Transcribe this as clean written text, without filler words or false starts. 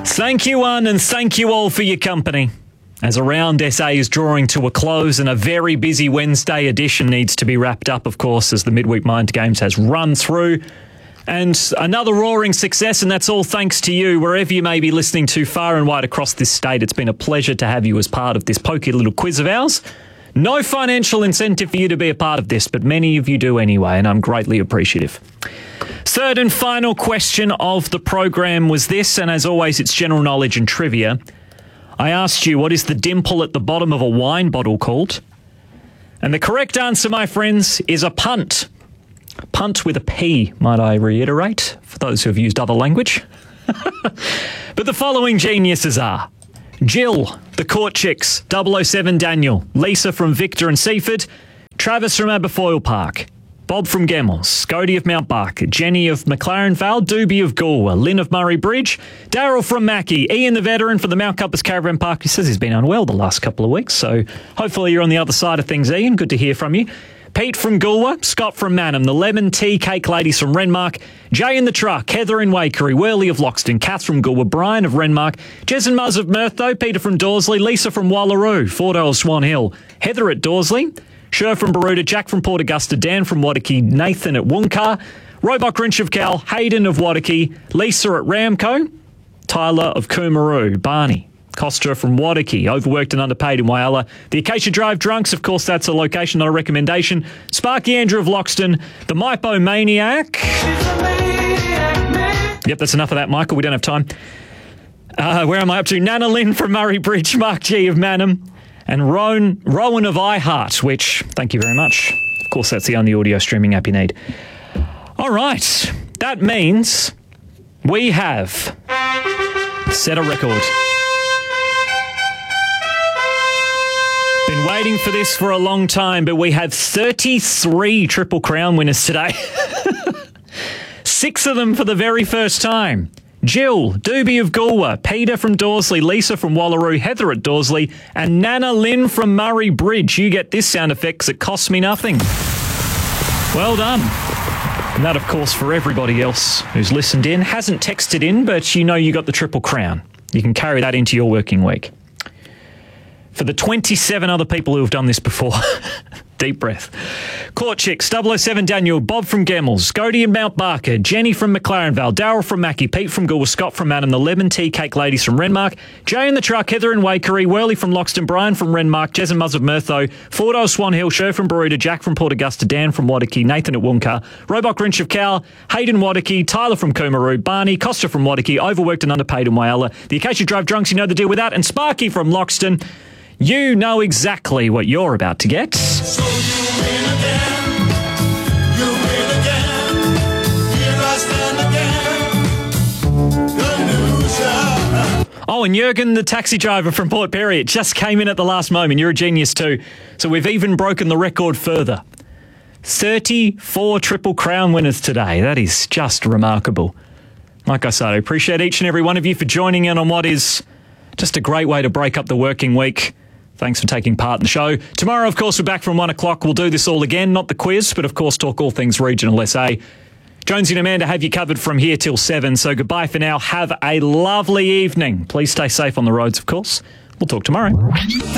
Thank you, one, and thank you all for your company. As Around SA is drawing to a close and a very busy Wednesday edition needs to be wrapped up, of course, as the Midweek Mind Games has run through. And another roaring success, and that's all thanks to you, wherever you may be listening to far and wide across this state. It's been a pleasure to have you as part of this pokey little quiz of ours. No financial incentive for you to be a part of this, but many of you do anyway, and I'm greatly appreciative. Third and final question of the program was this, and as always, it's general knowledge and trivia. I asked you, what is the dimple at the bottom of a wine bottle called? And the correct answer, my friends, is a punt. Punt with a P, might I reiterate, for those who have used other language. But the following geniuses are Jill, the Court Chicks, 007 Daniel, Lisa from Victor and Seaford, Travis from Aberfoyle Park, Bob from Gemmels, Scody of Mount Barker, Jenny of McLaren Vale, Doobie of Galway, Lynn of Murray Bridge, Daryl from Mackie, Ian the veteran from the Mount Compass Caravan Park, who says he's been unwell the last couple of weeks, so hopefully you're on the other side of things, Ian. Good to hear from you. Pete from Galway, Scott from Manham, the Lemon Tea Cake Ladies from Renmark, Jay in the Truck, Heather in Wakery, Worley of Loxton, Kath from Galway, Brian of Renmark, Jez and Muzz of Murtho, Peter from Dorsley, Lisa from Wallaroo, Fordo of Swan Hill, Heather at Dorsley, Sher from Baroda, Jack from Port Augusta, Dan from Wadaki, Nathan at Wooncar, Roebuck Grinch of Cal, Hayden of Wadaki, Lisa at Ramco, Tyler of Coomaroo, Barney, Costa from Wadaki, overworked and underpaid in Whyalla, the Acacia Drive Drunks, of course that's a location, not a recommendation, Sparky Andrew of Loxton, the Mypo Maniac. Yep, that's enough of that, Michael, we don't have time. Where am I up to? Nana Lynn from Murray Bridge, Mark G of Manham, and Rowan of iHeart, which, thank you very much. Of course, that's the only audio streaming app you need. All right, that means we have set a record. Been waiting for this for a long time, but we have 33 Triple Crown winners today. 6 of them for the very first time. Jill, Doobie of Galway, Peter from Dorsley, Lisa from Wallaroo, Heather at Dorsley, and Nana Lynn from Murray Bridge. You get this sound effect 'cause it costs me nothing. Well done. And that, of course, for everybody else who's listened in, hasn't texted in, but you know you got the Triple Crown. You can carry that into your working week. For the 27 other people who have done this before, deep breath. Court Chicks, 007 Daniel, Bob from Gemmels, Scody and Mount Barker, Jenny from McLaren Vale, Daryl from Mackie, Pete from Galway, Scott from Manham, the Lemon Tea Cake Ladies from Renmark, Jay in the Truck, Heather in Wakery, Worley from Loxton, Brian from Renmark, Jez and Muzz of Murtho, Fordo of Swan Hill, Sher from Baroda, Jack from Port Augusta, Dan from Wadaki, Nathan at Wooncar, Roebuck Grinch of Cal, Hayden Wadaki, Tyler from Coomaroo, Barney, Costa from Wadaki, overworked and underpaid in Whyalla, the Acacia Drive Drunks, you know the deal with that, and Sparky from Loxton. You know exactly what you're about to get. So you win again, you win again, here I stand again, the loser. Oh, and Jurgen, the taxi driver from Port Perry, it just came in at the last moment. You're a genius too. So we've even broken the record further. 34 Triple Crown winners today. That is just remarkable. Like I said, I appreciate each and every one of you for joining in on what is just a great way to break up the working week. Thanks for taking part in the show. Tomorrow, of course, we're back from 1 o'clock. We'll do this all again, not the quiz, but of course talk all things regional SA. Jonesy and Amanda have you covered from here till 7, so goodbye for now. Have a lovely evening. Please stay safe on the roads, of course. We'll talk tomorrow.